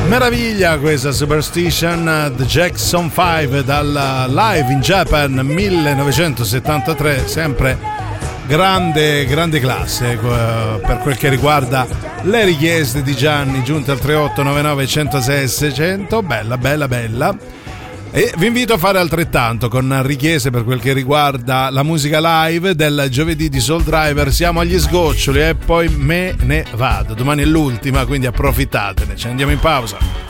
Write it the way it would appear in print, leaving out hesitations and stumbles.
Meraviglia questa Superstition, The Jackson 5 dal Live in Japan 1973, sempre grande classe per quel che riguarda le richieste di Gianni giunte al 3899 106 600. Bella. E vi invito a fare altrettanto con richieste per quel che riguarda la musica live del giovedì di Soul Driver. Siamo agli sgoccioli e poi me ne vado. Domani è l'ultima, quindi approfittatene. Ci andiamo in pausa.